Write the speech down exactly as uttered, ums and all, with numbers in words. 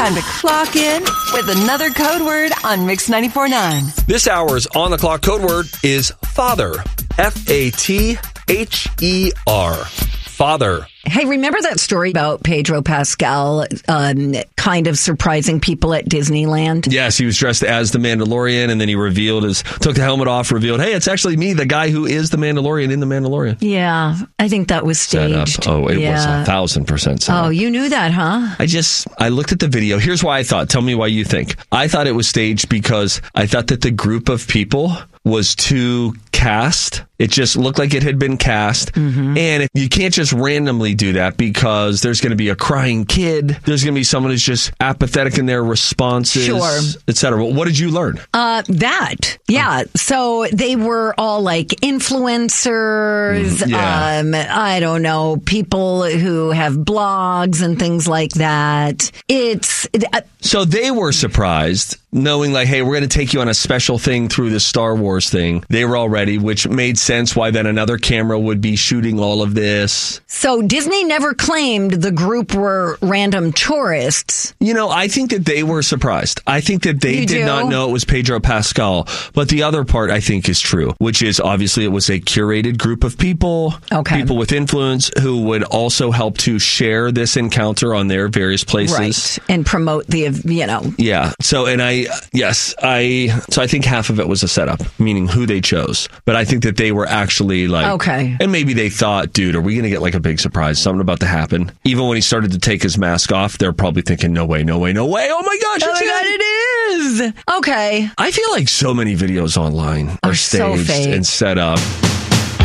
time to clock in with another code word on Mix ninety-four point nine. This hour's on the clock code word is father. F A T H E R. Father. Hey, remember that story about Pedro Pascal um, kind of surprising people at Disneyland? Yes, he was dressed as the Mandalorian, and then he revealed his, took the helmet off, revealed, hey, it's actually me, the guy who is the Mandalorian in the Mandalorian. Yeah, I think that was staged. Set up. Oh, it yeah. was a thousand percent set Oh, up. you knew that, huh? I just, I looked at the video. Here's why I thought. Tell me why you think. I thought it was staged because I thought that the group of people was too cast. It just looked like it had been cast. Mm-hmm. And you can't just randomly do that because there's going to be a crying kid. There's going to be someone who's just apathetic in their responses, sure. et cetera. What did you learn? Uh, that. Yeah. So they were all like influencers. Yeah. Um, I don't know, people who have blogs and things like that. It's... Uh, so they were surprised, knowing like, hey, we're going to take you on a special thing through the Star Wars thing. They were all ready, which made sense why then another camera would be shooting all of this. So Disney never claimed the group were random tourists. You know, I think that they were surprised. I think that they you did do? not know it was Pedro Pascal. But the other part I think is true, which is obviously it was a curated group of people, okay. people with influence who would also help to share this encounter on their various places. Right. And promote the, you know. Yeah. So, and I, yes, I, so I think half of it was a setup, meaning who they chose. But I think that they were actually like, okay. And maybe they thought, dude, are we going to get like a big surprise? Something about to happen. Even when he started to take his mask off, they're probably thinking, no way, no way, no way. Oh my gosh. Oh my God, it is. Okay. I feel like so many videos online are, are staged so fake. and set up.